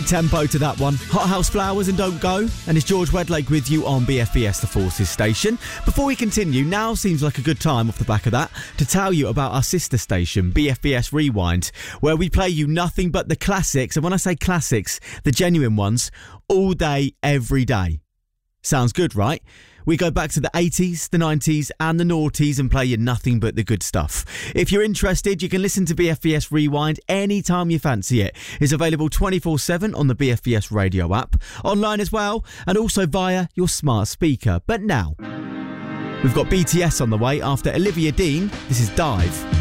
Tempo to that one. Hot House Flowers and Don't Go. And it's George Wedlake with you on BFBS The Forces station. Before we continue, now seems like a good time off the back of that to tell you about our sister station, BFBS Rewind, where we play you nothing but the classics. And when I say classics, the genuine ones, all day, every day. Sounds good, right? We go back to the 80s, the 90s and the noughties and play you nothing but the good stuff. If you're interested, you can listen to BFBS Rewind anytime you fancy it. It's available 24/7 on the BFBS radio app, online as well, and also via your smart speaker. But now, we've got BTS on the way after Olivia Dean. This is Dive.